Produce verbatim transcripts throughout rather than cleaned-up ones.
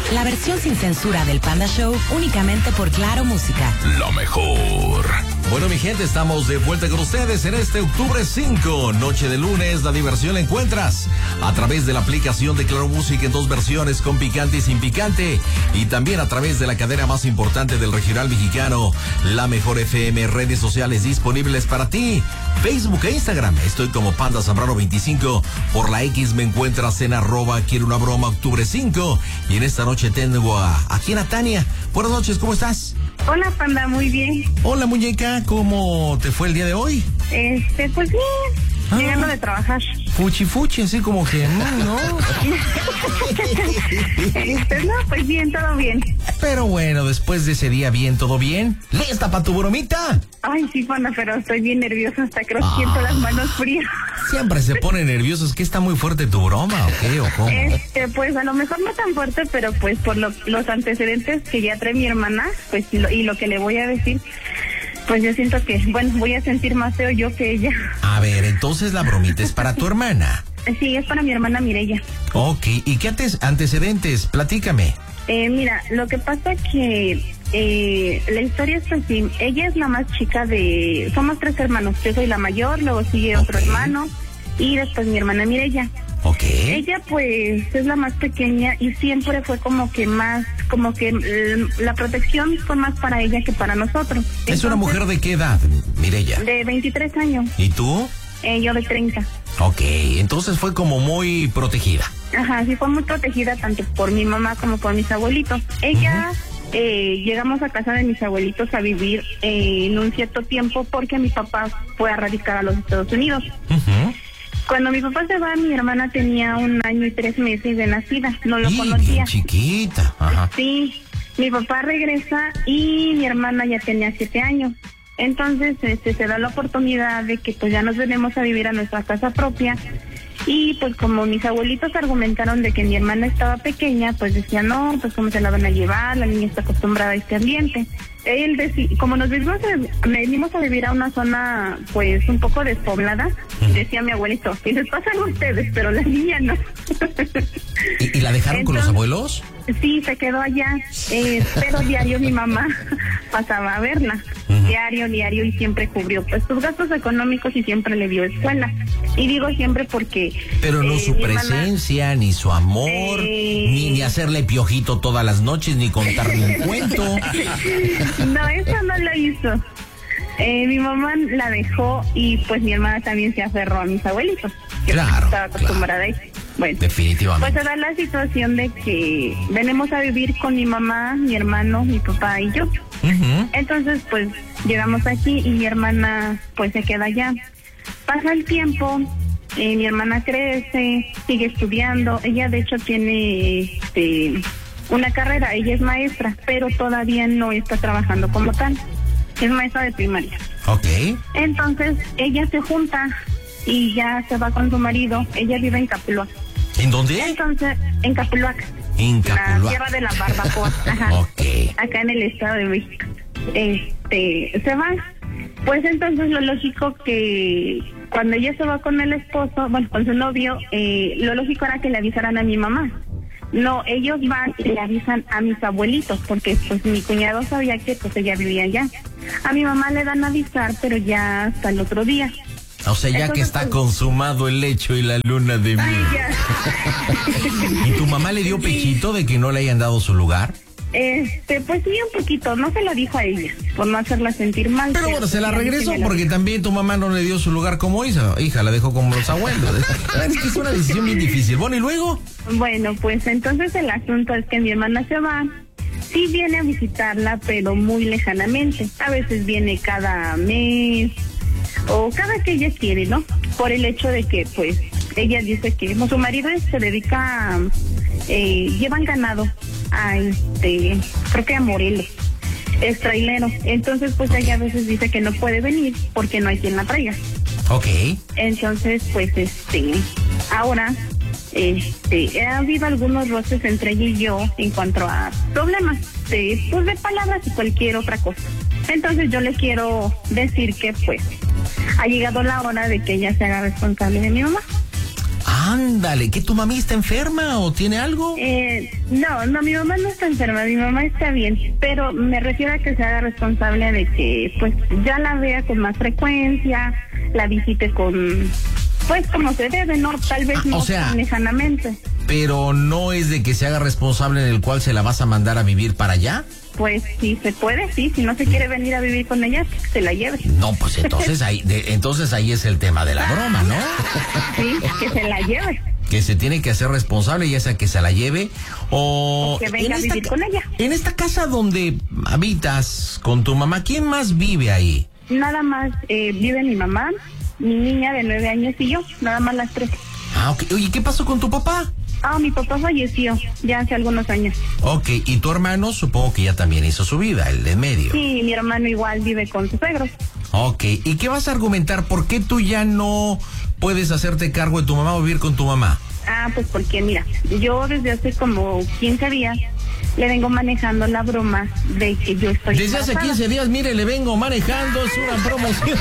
la versión sin censura del Panda Show únicamente por Claro Música. La mejor. Bueno, mi gente, estamos de vuelta con ustedes en este octubre cinco, noche de lunes. La diversión la encuentras a través de la aplicación de Claro Música en dos versiones, con picante y sin picante, y también a través de la cadena más importante del regional mexicano, La Mejor F M. Redes sociales disponibles para ti, Facebook e Instagram. Estoy como Panda Zambrano veinticinco. Por la X me encuentras en arroba quiero una broma octubre cinco. Y en esta noche tengo a, aquí a Tania. Buenas noches, ¿cómo estás? Hola, Panda, muy bien. Hola, muñeca, ¿cómo te fue el día de hoy? Este, pues bien, ah, llegando de trabajar. Fuchi fuchi, así como que no, ¿no? Este, no, pues bien, todo bien. Pero bueno, después de ese día bien, todo bien. ¿Lista para tu bromita? Ay, sí, Panda, pero estoy bien nerviosa, hasta creo que ah, siento las manos frías. Siempre se pone nervioso, ¿es que está muy fuerte tu broma o qué, o cómo? Este, pues a lo mejor no tan fuerte, pero pues por lo, los antecedentes que ya trae mi hermana, pues y lo, y lo que le voy a decir, pues yo siento que, bueno, voy a sentir más feo yo que ella. A ver, entonces la bromita es para tu hermana. Sí, es para mi hermana Mireya. Ok, ¿y qué antecedentes? Platícame. Eh, mira, lo que pasa que eh, la historia es así. Ella es la más chica de... Somos tres hermanos. Yo soy la mayor, luego sigue okay. otro hermano y después mi hermana Mireya. Ok. Ella pues es la más pequeña y siempre fue como que más, como que eh, la protección fue más para ella que para nosotros. ¿Es Entonces, una mujer de qué edad, Mireya? De veintitrés años. ¿Y tú? Eh, yo de treinta. Ok, entonces fue como muy protegida. Ajá, sí fue muy protegida tanto por mi mamá como por mis abuelitos. Ella... Uh-huh. Eh, llegamos a casa de mis abuelitos a vivir eh, en un cierto tiempo porque mi papá fue a radicar a los Estados Unidos. Uh-huh. Cuando mi papá se va, mi hermana tenía un año y tres meses de nacida, no lo sí, conocía. Bien chiquita. Ajá. Sí, mi papá regresa y mi hermana ya tenía siete años. Entonces este, se da la oportunidad de que pues ya nos venimos a vivir a nuestra casa propia. Y pues como mis abuelitos argumentaron de que mi hermana estaba pequeña, pues decían, no, pues cómo se la van a llevar, la niña está acostumbrada a este ambiente. Él decía, como nos venimos a, venimos a vivir a una zona pues un poco despoblada, uh-huh. decía mi abuelito, que les pasan ustedes, pero la niña no. ¿Y, y la dejaron Entonces, con los abuelos? Sí, se quedó allá, eh, pero diario mi mamá pasaba a verla, uh-huh. diario, diario, y siempre cubrió pues sus gastos económicos y siempre le dio escuela. Y digo siempre porque... Pero no eh, su presencia, hermana, ni su amor, eh... ni, ni hacerle piojito todas las noches, ni contarle un cuento. No, eso no lo hizo. Eh, mi mamá la dejó y pues mi hermana también se aferró a mis abuelitos, que claro, estaba acostumbrada claro. a eso. Bueno, definitivamente. Pues se da la situación de que venimos a vivir con mi mamá, mi hermano, mi papá y yo. Uh-huh. Entonces, pues llegamos aquí y mi hermana pues se queda allá. Pasa el tiempo, eh, mi hermana crece, sigue estudiando. Ella de hecho tiene este, una carrera, ella es maestra, pero todavía no está trabajando como tal. Es maestra de primaria. Ok. Entonces, ella se junta y ya se va con su marido. Ella vive en Capuluac. ¿En dónde? Entonces, en Capuluac. En Capuluac. La tierra de la barbacoa. Ajá. Ok. Acá en el Estado de México. Este, se va. Pues entonces lo lógico que cuando ella se va con el esposo, bueno, con su novio, eh, lo lógico era que le avisaran a mi mamá. No, ellos van y le avisan a mis abuelitos, porque pues mi cuñado sabía que pues ella vivía allá. A mi mamá le dan a avisar, pero ya hasta el otro día. O sea, ya Entonces, que está pues, consumado el hecho y la luna de miel. ¿Y tu mamá le dio pechito de que no le hayan dado su lugar? Este, pues sí, un poquito, no se lo dijo a ella, por no hacerla sentir mal. Pero bueno, se la regresó porque también tu mamá no le dio su lugar como hija, hija, la dejó como los abuelos. Es que es una decisión bien difícil. Bueno, ¿y luego? Bueno, pues entonces el asunto es que mi hermana se va, sí viene a visitarla, pero muy lejanamente. A veces viene cada mes o cada que ella quiere, ¿no? Por el hecho de que, pues, ella dice que no, su marido se dedica a, eh, llevan ganado a este, creo que a Morelos, es trailero. Entonces pues ella a veces dice que no puede venir porque no hay quien la traiga. Ok. Entonces pues este, ahora este, ha habido algunos roces entre ella y yo en cuanto a problemas de, pues, de palabras y cualquier otra cosa. Entonces yo le quiero decir que pues ha llegado la hora de que ella se haga responsable de mi mamá. Ándale, ¿que tu mami está enferma o tiene algo? Eh, no, no, mi mamá no está enferma, mi mamá está bien, pero me refiero a que se haga responsable de que pues ya la vea con más frecuencia, la visite con, pues como se debe, ¿no? Tal vez Ah, no o sea, tan lejanamente. Pero no es de que se haga responsable en el cual se la vas a mandar a vivir para allá. Pues si se puede, sí, si no se quiere venir a vivir con ella, que se la lleve. No, pues entonces ahí, de, entonces ahí es el tema de la broma, ¿no? Sí, que se la lleve. Que se tiene que hacer responsable, ya sea que se la lleve o... O que venga a vivir ca- con ella. En esta casa donde habitas con tu mamá, ¿quién más vive ahí? Nada más eh, vive mi mamá, mi niña de nueve años y yo, nada más las tres. Ah, ok. Oye, ¿qué pasó con tu papá? Ah, mi papá falleció ya hace algunos años. Ok, y tu hermano supongo que ya también hizo su vida, el de en medio. Sí, mi hermano igual vive con sus suegros. Ok, ¿y qué vas a argumentar? ¿Por qué tú ya no puedes hacerte cargo de tu mamá o vivir con tu mamá? Ah, pues porque mira, yo desde hace como quince días le vengo manejando la broma de que yo estoy Desde hace embarazada. quince días, mire, le vengo manejando, es una promoción.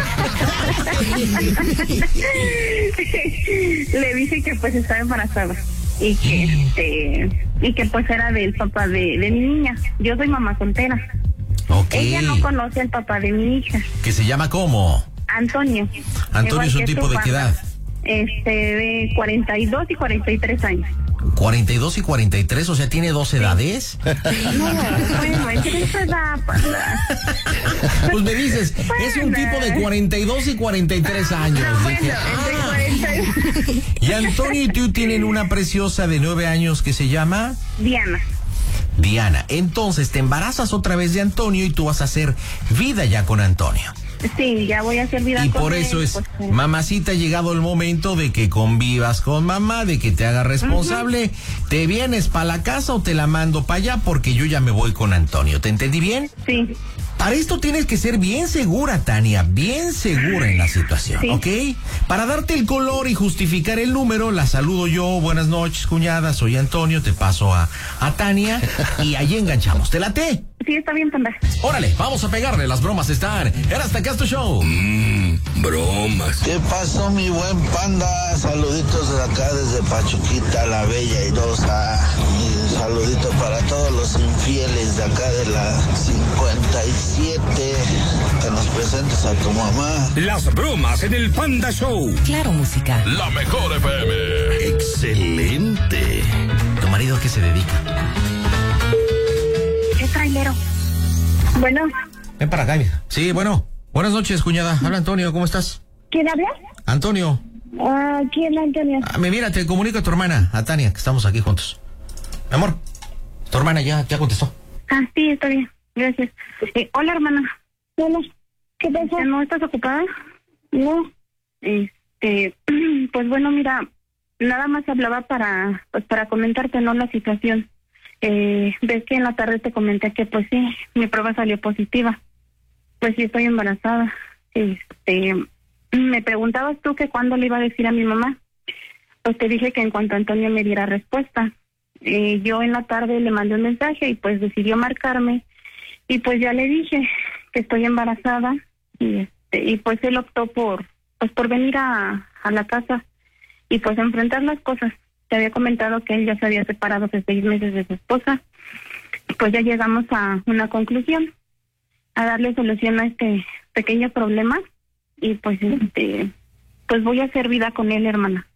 Le dije que pues estaba embarazada y que este y que pues era del papá de, de mi niña. Yo soy mamá soltera. Ok. Ella no conoce al papá de mi hija, ¿Que se llama cómo? Antonio. Antonio Igual es un que tipo tu de qué papá. edad? Este, de cuarenta y dos y cuarenta y tres años. cuarenta y dos y cuarenta y tres, o sea, tiene dos edades. No, bueno, es que esa edad, panda. Pues me dices, es un tipo de cuarenta y dos y cuarenta y tres años. No, bueno, Dije, entre ah. cuarenta y... Y Antonio y tú tienen una preciosa de nueve años que se llama Diana. Diana. Entonces te embarazas otra vez de Antonio y tú vas a hacer vida ya con Antonio. Sí, ya voy a hacer vida Y con por él, eso es, pues, sí. mamacita, ha llegado el momento de que convivas con mamá, de que te haga responsable. ¿Te vienes para la casa o te la mando para allá? Porque yo ya me voy con Antonio. ¿Te entendí bien? Sí, Para esto tienes que ser bien segura, Tania, bien segura en la situación, Sí. ¿ok? Para darte el color y justificar el número, la saludo yo. Buenas noches, cuñada, soy Antonio, te paso a, a Tania y ahí enganchamos. ¿Te late? sí, está bien, panda. Órale, vamos a pegarle, las bromas están. Era hasta acá tu show. Mmm, bromas. ¿Qué pasó, mi buen panda? Saluditos de acá desde Pachuquita, la bella airosa. Y un saludito para todos los infieles de acá de la cincuenta y siete. Que nos presentes a tu mamá. Las bromas en el Panda Show. Claro, música. La mejor F M. Excelente. ¿Tu marido a qué se dedica? ¿Qué trailero? Bueno, Ven para acá, mija. Sí, bueno. Buenas noches, cuñada. Habla Antonio, ¿cómo estás? ¿quién habla? Antonio. Ah, ¿quién, Antonio? Ah, me mira, te comunico a tu hermana, a Tania, que estamos aquí juntos. Mi amor, tu hermana ya, ya contestó. Ah, sí, está bien, gracias. Eh, hola, hermana. Hola, ¿qué pasa? ¿No estás ocupada? No. Este, pues bueno, mira, nada más hablaba para, pues para comentarte, ¿no?, la situación. Eh, ves que en la tarde te comenté que pues sí, mi prueba salió positiva. Pues sí, estoy embarazada. Este, me preguntabas tú que cuándo le iba a decir a mi mamá. Pues te dije que en cuanto Antonio me diera respuesta. Eh, yo en la tarde le mandé un mensaje y pues decidió marcarme y pues ya le dije que estoy embarazada y este y pues él optó por pues por venir a, a la casa y pues enfrentar las cosas. Te había comentado que él ya se había separado hace seis meses de su esposa. Pues ya llegamos a una conclusión, a darle solución a este pequeño problema y pues este pues voy a hacer vida con él, hermana.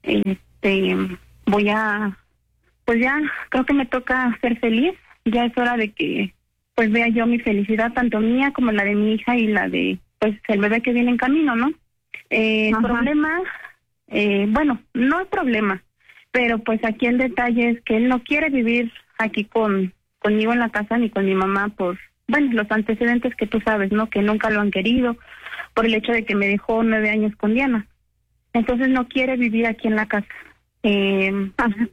Este voy a pues ya creo que me toca ser feliz. Ya es hora de que pues vea yo mi felicidad, tanto mía como la de mi hija y la de pues el bebé que viene en camino, ¿no? Eh, el problema, eh, bueno, no es problema, pero pues aquí el detalle es que él no quiere vivir aquí con conmigo en la casa ni con mi mamá por, bueno, los antecedentes que tú sabes, ¿no? Que nunca lo han querido, por el hecho de que me dejó nueve años con Diana. Entonces no quiere vivir aquí en la casa. Eh,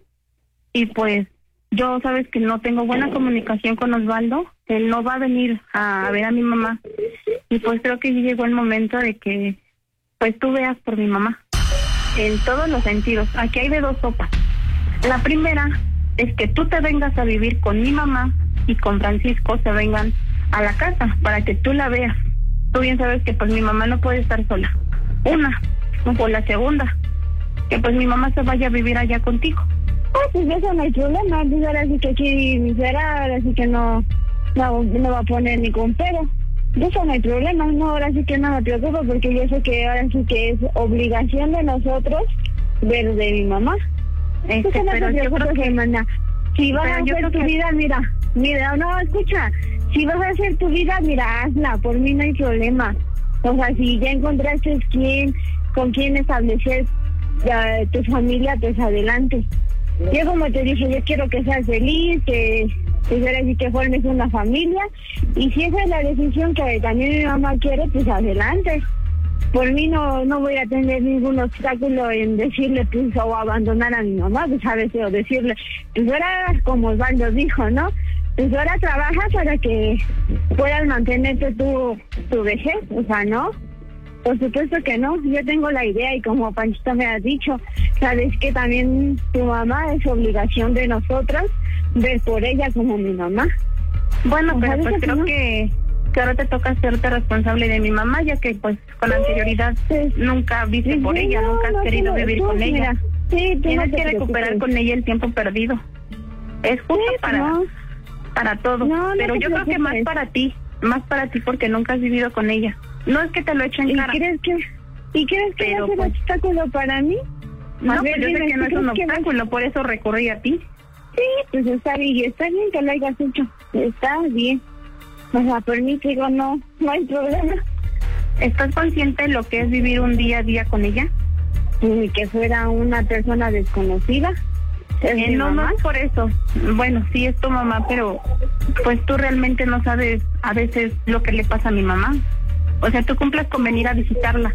y pues yo sabes que no tengo buena comunicación con Osvaldo, él no va a venir a ver a mi mamá y pues creo que ya llegó el momento de que pues tú veas por mi mamá en todos los sentidos. Aquí hay de dos sopas. La primera es que tú te vengas a vivir con mi mamá y con Francisco se vengan a la casa para que tú la veas. Tú bien sabes que pues mi mamá no puede estar sola. Una, o la segunda, que pues mi mamá se vaya a vivir allá contigo. Ah, pues eso no hay problema, pues ahora sí que aquí mi suegra, ahora sí que no, no, no va a poner ningún pero. De eso no hay problema, no, ahora sí que no me preocupo porque yo sé que ahora sí que es obligación de nosotros ver de mi mamá. Este, Eso no pero te yo preocupes, creo que... hermana. Si vas pero a yo hacer creo tu que- vida, mira, mira, no, escucha, si vas a hacer tu vida, mira, hazla, por mí no hay problema. O sea, si ya encontraste quién, con quién establecer uh, tu familia, pues adelante. Yo como te dije, yo quiero que seas feliz, que, que ahora sí que formes una familia, y si esa es la decisión que también mi mamá quiere, pues adelante. Por mí no no voy a tener ningún obstáculo en decirle, pues, o abandonar a mi mamá, pues a veces, o decirle, pues ahora, como Osvaldo dijo, ¿no? Pues ahora trabaja para que puedas mantenerte tu, tu vejez, o sea, ¿no? Por supuesto que no, yo tengo la idea y como Panchito me ha dicho, sabes que también tu mamá es obligación de nosotras ver por ella como mi mamá. Bueno, pero Ojalá pues que creo no. que, que ahora te toca hacerte responsable de mi mamá, ya que pues con anterioridad Sí. nunca viste Sí, por sí, ella, no, nunca has no, querido tú- vivir tú, con ella. mira, sí, tú Tienes no te que recuperar preocupes. con ella el tiempo perdido. Es justo Sí, para, no. para todo. No, no pero te yo creo que más preocupes. para ti, más para ti porque nunca has vivido con ella. No es que te lo eche en ¿Y cara. crees que, ¿y crees que Pero, va a ser pues, obstáculo para mí? No, A pues ver, yo sé dime, que no ¿tú es un crees que va- obstáculo, por eso recurrí a ti. Sí, pues está bien, está bien que lo hayas hecho, está bien. O sea, por mí te digo, no, no hay problema. ¿Estás consciente de lo que es vivir un día a día con ella? Ni que fuera una persona desconocida. Es Eh, mi no, no mamá. es por eso. Bueno, sí es tu mamá, pero pues tú realmente no sabes a veces lo que le pasa a mi mamá. O sea, tú cumples con venir a visitarla.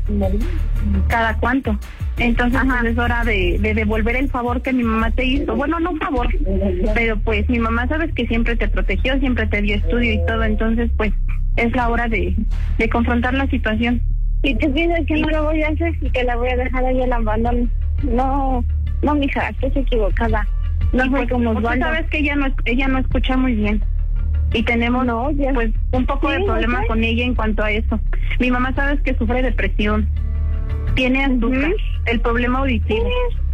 ¿Cada cuánto? Entonces Ajá. pues, es hora de, de devolver el favor que mi mamá te hizo. Bueno, no favor, pero pues mi mamá sabes que siempre te protegió, siempre te dio estudio y todo. Entonces pues es la hora de, de confrontar la situación. Y tú piensas que no lo voy a hacer y que la voy a dejar ahí al abandono. No, no, mija, estás equivocada. No Y, soy pues, como tú Osvaldo. sabes que ella no, es- ella no escucha muy bien. Y tenemos No, ya- pues un poco Sí, de lo problema sé. con ella en cuanto a eso. Mi mamá sabes que sufre depresión, tiene azúcar, Ujú. el problema auditivo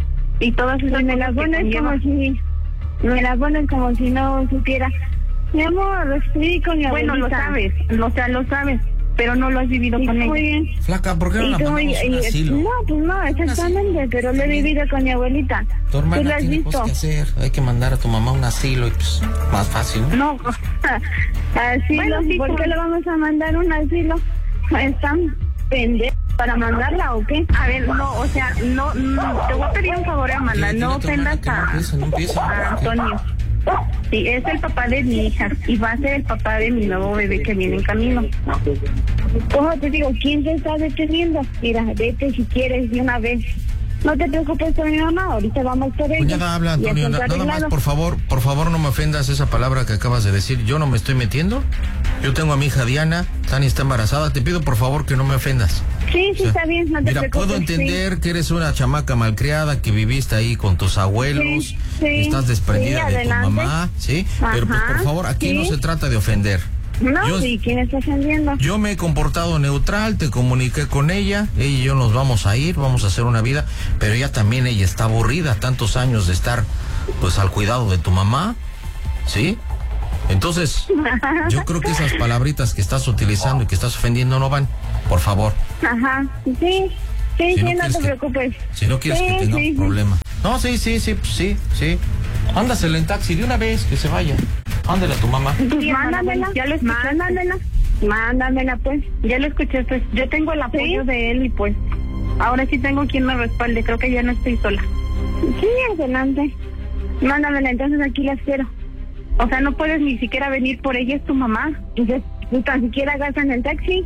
y todas esas Pues me cosas la que pones conlleva. como si, me la pones como si no supiera. Mi amor, estoy con mi Bueno, lo abuelita. sabes, lo, o sea, lo sabes, pero no lo has vivido Sí, con muy ella. bien. Flaca, ¿por qué no Y la tú, mandamos a un y- asilo? no, pues no, exactamente, pero lo he vivido con mi abuelita. Tu ¿Tú hermana lo has tiene visto? cosas que hacer. Hay que mandar a tu mamá a un asilo y pues más fácil, ¿no? No, Asilo, Bueno, sí, ¿por pues. qué le vamos a mandar un asilo? ¿Están pendejos para mandarla o qué? a ver, no, o sea, no, no, te voy a pedir un favor, Amanda, Dile no a tu hermana ofendas que no a, empiece, no empiece. a Antonio. Sí, es el papá de mi hija y va a ser el papá de mi nuevo bebé que viene en camino. ¿Cómo te digo? ¿Quién te está deteniendo? Mira, vete si quieres de una vez. No te preocupes por mi mamá, ahorita vamos por ella. Cuñada, habla, Y Antonio. asunto na- Nada más, arreglado. por favor, por favor, no me ofendas esa palabra que acabas de decir. Yo no me estoy metiendo. Yo tengo a mi hija Diana. Tania está embarazada. Te pido, por favor, que no me ofendas. Sí, sí, O sea, está bien, no te mira, preocupes. puedo sí. entender que eres una chamaca malcriada, que viviste ahí con tus abuelos, Sí, sí, estás desprendida sí, de tu adelante. mamá, ¿sí? Pero pues, por Ajá, favor, aquí sí. no se trata de ofender. No, Yo- sí, ¿quién está ofendiendo? Yo me he comportado neutral, te comuniqué con ella, ella y yo nos vamos a ir, vamos a hacer una vida, pero ella también, ella está aburrida, tantos años de estar pues al cuidado de tu mamá, ¿sí? Entonces, yo creo que esas palabritas que estás utilizando y que estás ofendiendo no van, por favor. Ajá, sí, sí, sí, Si no no, quieres te que- preocupes. Si no quieres Sí, que tengamos sí, sí. problemas. No, sí, sí, sí, pues sí, sí. Ándasela en taxi de una vez, que se vaya. Ándale a tu mamá. Pues Sí, hermana, mándamela, ya lo escuchaste. mándamela, mándamela pues. Ya lo escuché, pues yo tengo el apoyo de él y pues ahora sí tengo quien me respalde, creo que ya no estoy sola. Sí, adelante. Mándamela, entonces aquí la espero. O sea, no puedes ni siquiera venir por ella, es tu mamá. Entonces, ni tan siquiera gastan el taxi.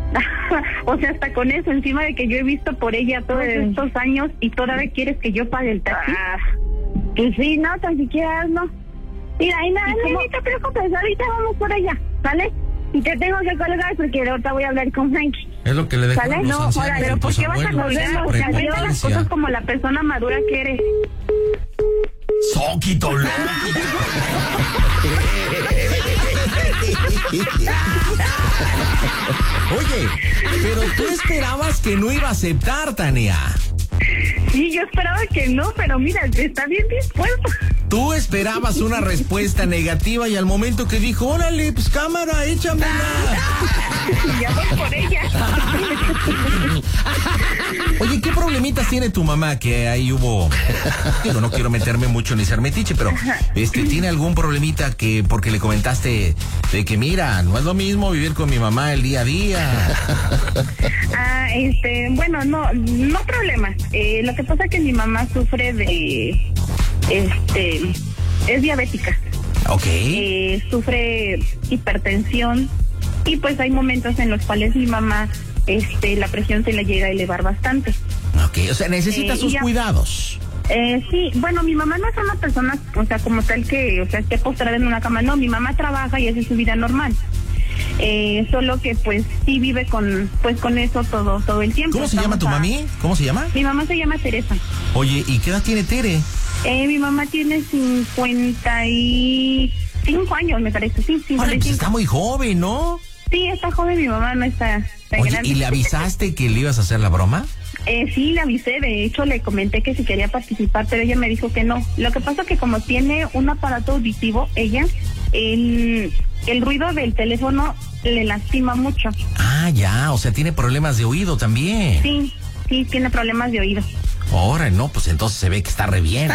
O sea, hasta con eso, encima de que yo he visto por ella todos Pues. estos años y todavía quieres que yo pague el taxi. Ah, pues sí, no, tan siquiera hazlo. Mira, y nada, ¿Y no, cómo? no te preocupes, ahorita vamos por ella, ¿sale? Y te tengo que colgar porque ahorita voy a hablar con Frankie. Es lo que le dejaron ¿Sale? los No, ancianos ahora, de Pero ¿por tus qué vas a abuelos. colgar? O sea, vete las Prepotencia. cosas como la persona madura que eres. Soquito loco. Oye, pero tú esperabas que no iba a aceptar, Tania. Sí, yo esperaba que no, pero mira, está bien dispuesto. Tú esperabas una respuesta negativa y al momento que dijo, órale, pues cámara, échamela. Ya voy por ella. Oye, ¿qué problemitas tiene tu mamá? Que ahí hubo, digo, no quiero meterme mucho ni ser metiche, pero este, ¿tiene algún problemita que porque le comentaste de que mira, no es lo mismo vivir con mi mamá el día a día? Ah, este, bueno, no, no problema. Eh, lo que pasa es que mi mamá sufre de, este, es diabética. Ok. Eh, sufre hipertensión y pues hay momentos en los cuales mi mamá, este, la presión se le llega a elevar bastante. Ok, o sea, necesita Eh, sus ya- cuidados. Eh, sí, bueno, mi mamá no es una persona, o sea, como tal que, o sea, esté postrada en una cama. No, mi mamá trabaja y hace su vida normal. Eh, solo que pues sí vive con, pues con eso todo, todo el tiempo. ¿Cómo se llama tu Estamos a- mami? ¿Cómo se llama? Mi mamá se llama Teresa. Oye, ¿y qué edad tiene Tere? Eh, mi mamá tiene cincuenta y cinco años, me parece, sí, Oye, cincuenta y pues cinco. está muy joven, ¿no? Sí, está joven, mi mamá no está tan Oye, grande. ¿y le avisaste que le ibas a hacer la broma? Eh, sí, le avisé, de hecho le comenté que si quería participar, pero ella me dijo que no. Lo que pasa que como tiene un aparato auditivo, ella, el, el ruido del teléfono le lastima mucho. Ah, ya, o sea, tiene problemas de oído también. Sí, sí, tiene problemas de oído. Ahora, no, pues entonces se ve que está re bien. ¿Eh?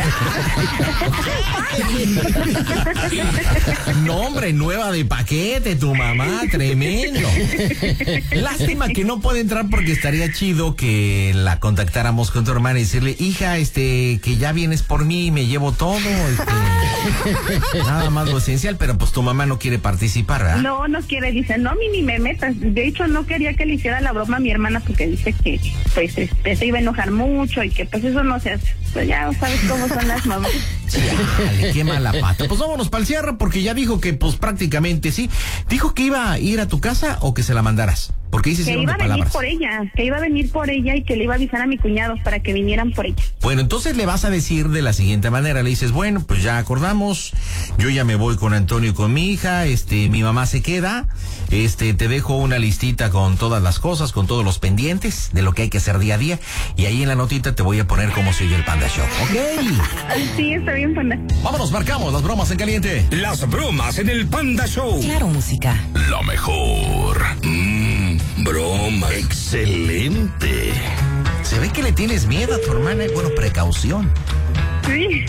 No, hombre, nueva de paquete, tu mamá, tremendo. Lástima que no puede entrar porque estaría chido que la contactáramos con tu hermana y decirle, hija, este, que ya vienes por mí y me llevo todo. Este, nada más lo esencial, pero pues tu mamá no quiere participar, ¿verdad? No, no quiere, dice, no, ni, ni me metas. De hecho, no quería que le hiciera la broma a mi hermana porque dice que, pues, este, se iba a enojar mucho y que, pues, eso no se hace. Pues ya sabes cómo son las mamás. Chale, qué mala pata. Pues vámonos para el cierre porque ya dijo que, pues, prácticamente sí. ¿Dijo que iba a ir a tu casa o que se la mandaras? Porque dices Que iba a venir por ella, que iba a venir por ella y que le iba a avisar a mi cuñado para que vinieran por ella. Bueno, entonces le vas a decir de la siguiente manera, le dices, bueno, pues ya acordamos, yo ya me voy con Antonio y con mi hija, este, mi mamá se queda, este, te dejo una listita con todas las cosas, con todos los pendientes de lo que hay que hacer día a día, y ahí en la notita te voy a poner cómo se oye el Panda Show, ¿ok? Sí, está bien, Panda. Vámonos, marcamos las bromas en caliente. Las bromas en el Panda Show. Claro, música. La mejor. Mmm, broma. Excelente. Se ve que le tienes miedo a tu hermana, bueno, precaución. Sí.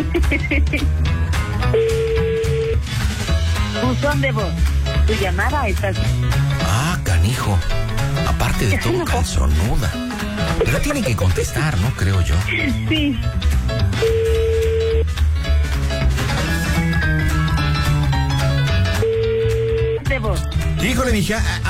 Buzón de voz. Tu llamada está... Ah, canijo. Aparte de todo, calzonuda. Pero tiene que contestar, ¿no? Creo yo. Sí. de voz. Híjole, mija.